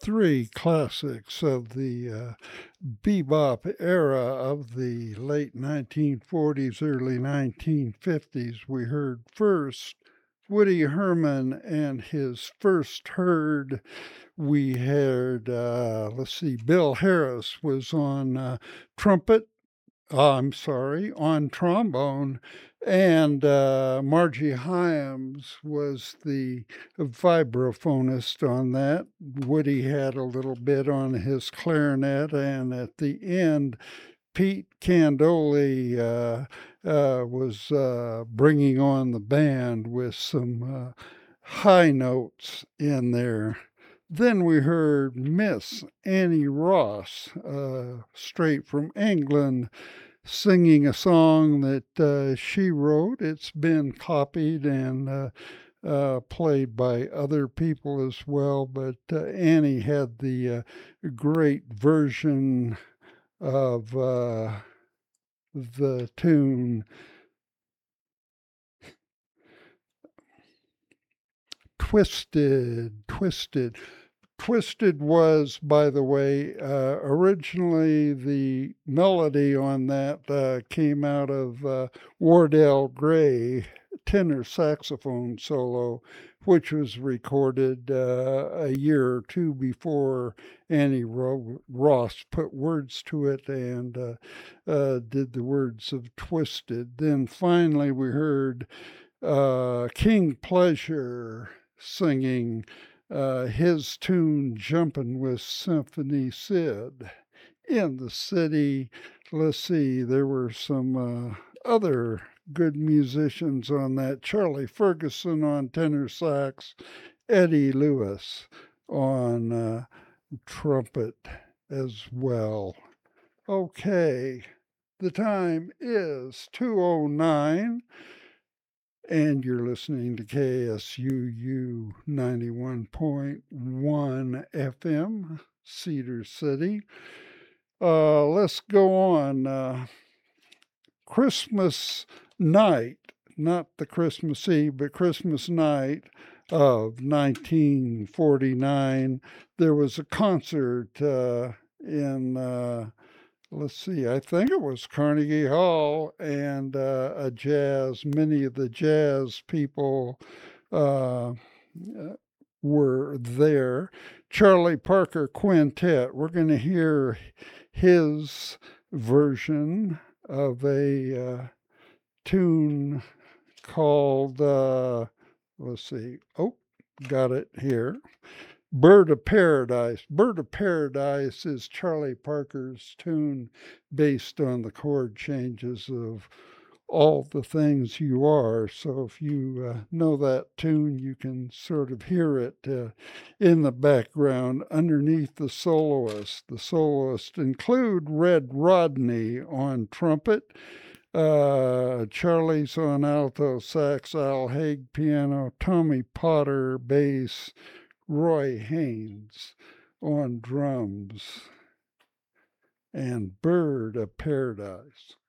three classics of the bebop era of the late 1940s, early 1950s. We heard first Woody Herman and his First Herd. We heard, let's see, Bill Harris was on trumpet. I'm sorry, on trombone, and Margie Hyams was the vibraphonist on that. Woody had a little bit on his clarinet, and at the end, Pete Candoli was bringing on the band with some high notes in there. Then we heard Miss Annie Ross, straight from England, singing a song that she wrote. It's been copied and played by other people as well, but Annie had the great version of the tune Twisted, Twisted. Twisted was, by the way, originally the melody on that came out of Wardell Gray tenor saxophone solo, which was recorded a year or two before Annie Ross put words to it and did the words of Twisted. Then finally we heard King Pleasure singing his tune Jumpin' with Symphony Sid. In the city, let's see, there were some other good musicians on that. Charlie Ferguson on tenor sax, Eddie Lewis on trumpet as well. Okay, the time is 2:09. And you're listening to KSUU 91.1 FM, Cedar City. Let's go on. Christmas night, not the Christmas Eve, but Christmas night of 1949, there was a concert in let's see, I think it was Carnegie Hall and many of the jazz people uh, were there. Charlie Parker Quintet, we're going to hear his version of a tune called, let's see, got it here. Bird of Paradise. Bird of Paradise is Charlie Parker's tune based on the chord changes of All the Things You Are. So if you know that tune, you can sort of hear it in the background underneath the soloist. The soloists include Red Rodney on trumpet, Charlie's on alto sax, Al Haig piano, Tommy Potter bass, Roy Haynes on drums, and Bird of Paradise.